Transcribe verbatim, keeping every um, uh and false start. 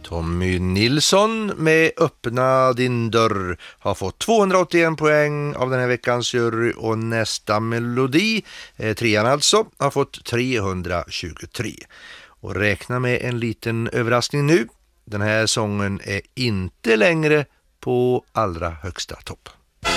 Tommy Nilsson med Öppna din dörr har fått tvåhundraåttioen poäng av den här veckans jury, och nästa melodi, eh, trean alltså, har fått trehundratjugotre. Och räkna med en liten överraskning nu. Den här sången är inte längre på allra högsta topp.